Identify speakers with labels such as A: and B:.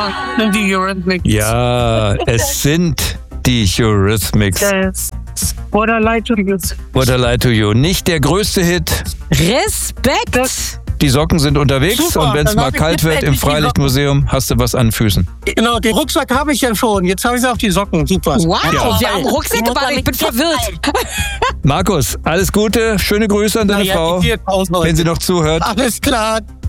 A: sind die Eurythmics.
B: Ja, es sind die Eurythmics.
A: Yes. What I Lie to You.
B: What I Lie to You. Nicht der größte Hit.
C: Respekt!
B: Die Socken sind unterwegs
A: Super,
B: und wenn es
A: dann
B: mal
A: hab ich
B: kalt
A: jetzt
B: wird im
A: endlich die
B: Freilichtmuseum, hast du was an Füßen.
A: Genau, den Rucksack habe ich ja schon. Jetzt habe ich auch die Socken. Super.
C: Wow,
B: Ja.
C: wir haben Rucksäcke, aber ich bin verwirrt.
B: Markus, alles Gute, schöne Grüße an deine
A: Ja,
B: Frau,
A: die 4.000 Leute.
B: wenn sie noch zuhört.
A: Alles klar.